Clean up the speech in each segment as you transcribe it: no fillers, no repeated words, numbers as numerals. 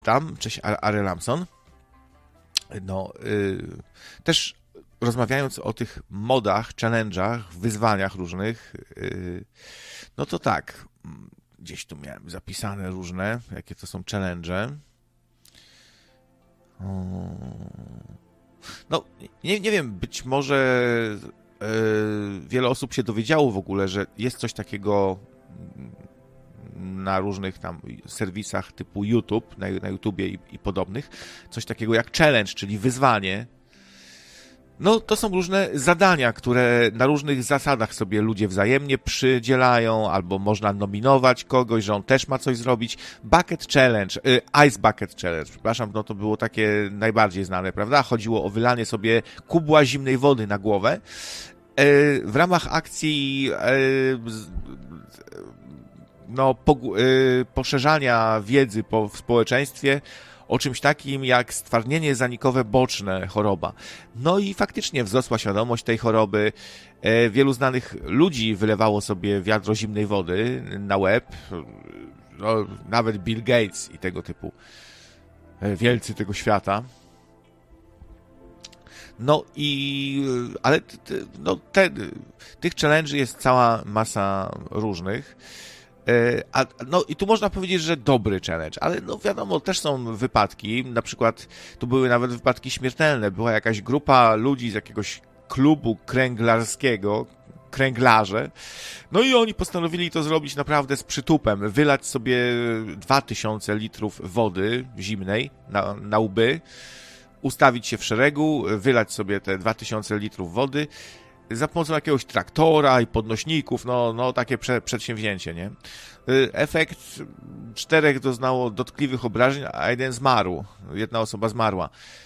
Tam, cześć Ary Lampson. No, też rozmawiając o tych modach, challenge'ach, wyzwaniach różnych, no to tak, gdzieś tu miałem zapisane różne, jakie to są challenge. No, nie wiem, być może wiele osób się dowiedziało w ogóle, że jest coś takiego na różnych tam serwisach typu YouTube, na YouTubie i podobnych, coś takiego jak challenge, czyli wyzwanie. No, to są różne zadania, które na różnych zasadach sobie ludzie wzajemnie przydzielają, albo można nominować kogoś, że on też ma coś zrobić. Bucket Challenge, Ice Bucket Challenge, przepraszam, no to było takie najbardziej znane, prawda? Chodziło o wylanie sobie kubła zimnej wody na głowę. W ramach akcji poszerzania wiedzy w społeczeństwie o czymś takim jak stwardnienie zanikowe boczne, choroba. No i faktycznie wzrosła świadomość tej choroby. Wielu znanych ludzi wylewało sobie wiadro zimnej wody na łeb. No, nawet Bill Gates i tego typu wielcy tego świata. No i... ale tych challenge'y jest cała masa różnych. No i tu można powiedzieć, że dobry challenge, ale no wiadomo, też są wypadki, na przykład tu były nawet wypadki śmiertelne, była jakaś grupa ludzi z jakiegoś klubu kręglarskiego, kręglarze, no i oni postanowili to zrobić naprawdę z przytupem, wylać sobie 2000 litrów wody zimnej na łby, ustawić się w szeregu, wylać sobie te 2000 litrów wody, za pomocą jakiegoś traktora i podnośników, no takie przedsięwzięcie, nie? Efekt 4 doznało dotkliwych obrażeń, a 1 zmarł. Jedna osoba zmarła.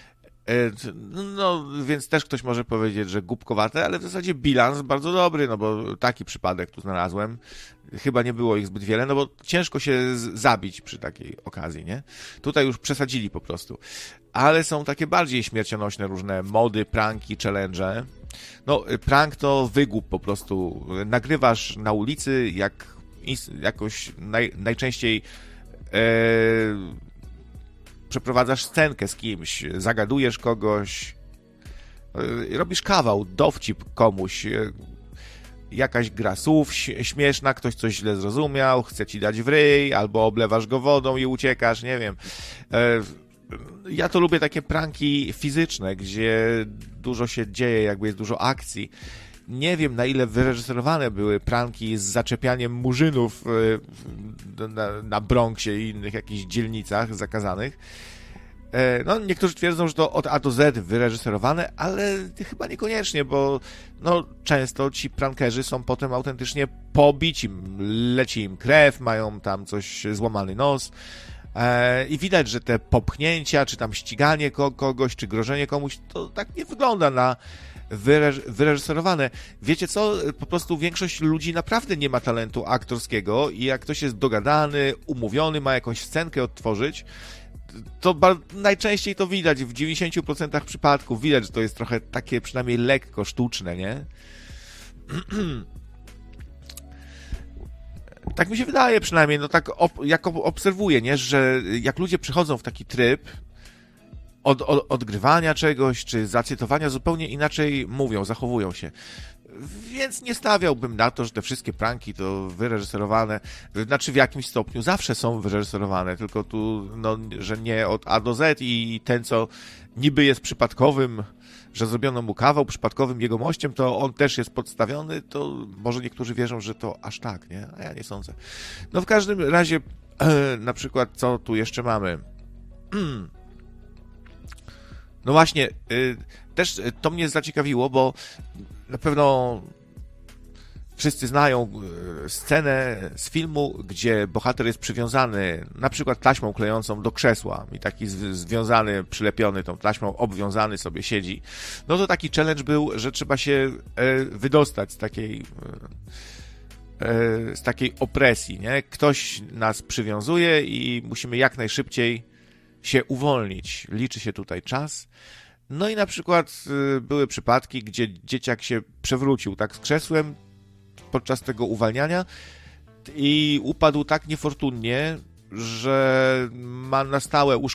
No, więc też ktoś może powiedzieć, że głupkowate, ale w zasadzie bilans bardzo dobry, no bo taki przypadek tu znalazłem. Chyba nie było ich zbyt wiele, no bo ciężko się zabić przy takiej okazji, nie? Tutaj już przesadzili po prostu. Ale są takie bardziej śmiercionośne różne mody, pranki, challenge. No, prank to wygłup po prostu. Nagrywasz na ulicy, jakoś najczęściej przeprowadzasz scenkę z kimś, zagadujesz kogoś, robisz kawał, dowcip komuś, jakaś gra słów śmieszna, ktoś coś źle zrozumiał, chce ci dać w ryj, albo oblewasz go wodą i uciekasz, nie wiem. Ja to lubię takie pranki fizyczne, gdzie dużo się dzieje, jakby jest dużo akcji. Nie wiem, na ile wyreżyserowane były pranki z zaczepianiem murzynów na Bronxie i innych jakichś dzielnicach zakazanych. No, niektórzy twierdzą, że to od A do Z wyreżyserowane, ale chyba niekoniecznie, bo no, często ci prankerzy są potem autentycznie pobici, leci im krew, mają tam coś, złamany nos. I widać, że te popchnięcia, czy tam ściganie kogoś, czy grożenie komuś, to tak nie wygląda na wyreżyserowane. Wiecie co? Po prostu większość ludzi naprawdę nie ma talentu aktorskiego i jak ktoś jest dogadany, umówiony, ma jakąś scenkę odtworzyć, to najczęściej to widać, w 90% przypadków widać, że to jest trochę takie przynajmniej lekko sztuczne, nie? Tak mi się wydaje przynajmniej, no tak jak obserwuję, nie, że jak ludzie przychodzą w taki tryb odgrywania czegoś, czy zacytowania, zupełnie inaczej mówią, zachowują się. Więc nie stawiałbym na to, że te wszystkie pranki to wyreżyserowane, znaczy w jakimś stopniu zawsze są wyreżyserowane, tylko tu, no, że nie od A do Z i ten, co niby jest przypadkowym, że zrobiono mu kawał przypadkowym jegomościem, to on też jest podstawiony, to może niektórzy wierzą, że to aż tak, nie? A ja nie sądzę. No w każdym razie, na przykład, co tu jeszcze mamy? No właśnie, też to mnie zaciekawiło, bo na pewno wszyscy znają scenę z filmu, gdzie bohater jest przywiązany na przykład taśmą klejącą do krzesła i taki związany, przylepiony tą taśmą, obwiązany sobie siedzi. No to taki challenge był, że trzeba się wydostać z takiej opresji, nie? Ktoś nas przywiązuje i musimy jak najszybciej się uwolnić. Liczy się tutaj czas. No i na przykład były przypadki, gdzie dzieciak się przewrócił tak z krzesłem podczas tego uwalniania i upadł tak niefortunnie, że ma na stałe